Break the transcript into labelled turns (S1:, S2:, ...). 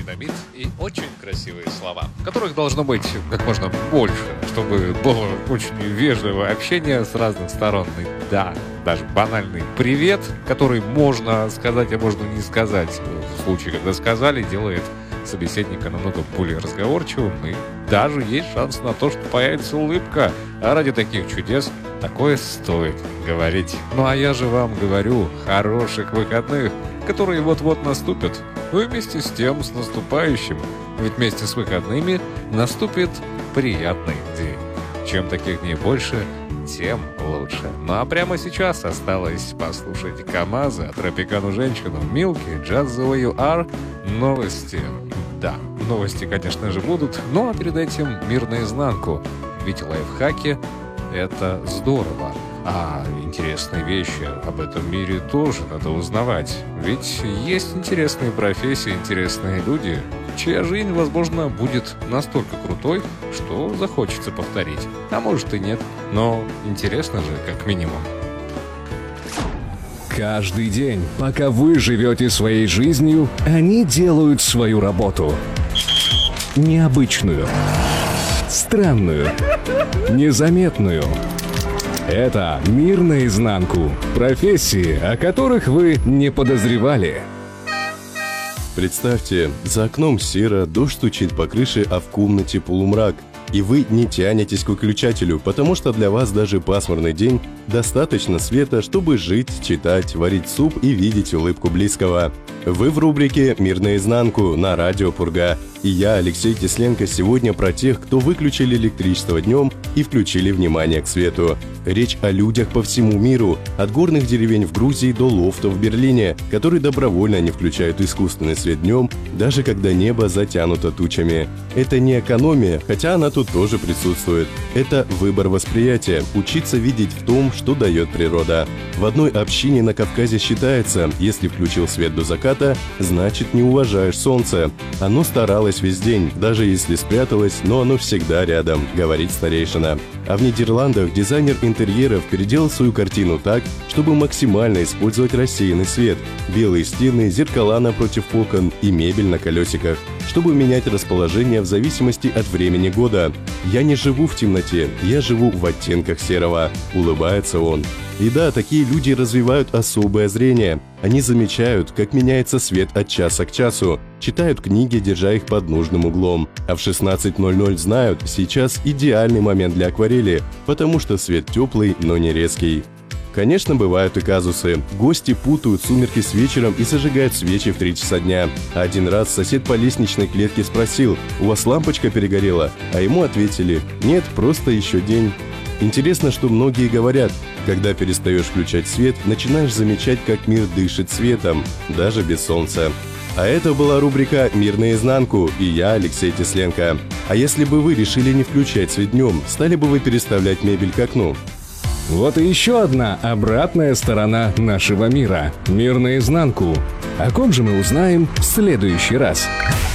S1: динамит и очень красивые слова, которых должно быть как можно больше, чтобы было очень вежливое общение с разных сторон. И да, даже банальный привет, который можно сказать, а можно не сказать. В случае, когда сказали, делает собеседника намного более разговорчивым, и даже есть шанс на то, что появится улыбка. А ради таких чудес такое стоит говорить. Ну а я же вам говорю, хороших выходных, которые вот-вот наступят. Ну и вместе с тем, с наступающим. Ведь вместе с выходными наступит приятный день. Чем таких дней больше, тем лучше. Ну а прямо сейчас осталось послушать КамАЗа, Тропикану женщину, Милки, Джазовый ЮАР, новости. Да, новости, конечно же, будут, ну а перед этим мир наизнанку. Ведь лайфхаки — это здорово. А интересные вещи об этом мире тоже надо узнавать. Ведь есть интересные профессии, интересные люди, чья жизнь, возможно, будет настолько крутой, что захочется повторить. А может и нет, но интересно же, как минимум.
S2: Каждый день, пока вы живете своей жизнью, они делают свою работу. Необычную, странную, незаметную. Это «Мир наизнанку». Профессии, о которых вы не подозревали.
S3: Представьте, за окном серо, дождь стучит по крыше, а в комнате полумрак. И вы не тянетесь к выключателю, потому что для вас даже пасмурный день достаточно света, чтобы жить, читать, варить суп и видеть улыбку близкого. Вы в рубрике «Мир наизнанку» на радио Пурга. И я, Алексей Тесленко, сегодня про тех, кто выключили электричество днем и включили внимание к свету. Речь о людях по всему миру, от горных деревень в Грузии до лофтов в Берлине, которые добровольно не включают искусственный свет днем, даже когда небо затянуто тучами. Это не экономия, хотя она тут тоже присутствует. Это выбор восприятия, учиться видеть в том, что дает природа. В одной общине на Кавказе считается, если включил свет до заката, значит не уважаешь солнце. Оно старалось весь день, даже если спряталось, но оно всегда рядом, говорит старейшина. А в Нидерландах дизайнер интерьеров переделал свою картину так, чтобы максимально использовать рассеянный свет, белые стены, зеркала напротив окон и мебель на колесиках, чтобы менять расположение в зависимости от времени года. «Я не живу в темноте, я живу в оттенках серого», — улыбается он. И да, такие люди развивают особое зрение. Они замечают, как меняется свет от часа к часу, читают книги, держа их под нужным углом. А в 16:00 знают, сейчас идеальный момент для акварели, потому что свет теплый, но не резкий. Конечно, бывают и казусы. Гости путают сумерки с вечером и зажигают свечи в 3 часа дня. Один раз сосед по лестничной клетке спросил: «У вас лампочка перегорела?» А ему ответили: «Нет, просто еще день». Интересно, что многие говорят: когда перестаешь включать свет, начинаешь замечать, как мир дышит светом, даже без солнца. А это была рубрика «Мир наизнанку» и я, Алексей Тесленко. А если бы вы решили не включать свет днем, стали бы вы переставлять мебель к окну?
S2: Вот и еще одна обратная сторона нашего мира. Мир наизнанку. О ком же мы узнаем в следующий раз.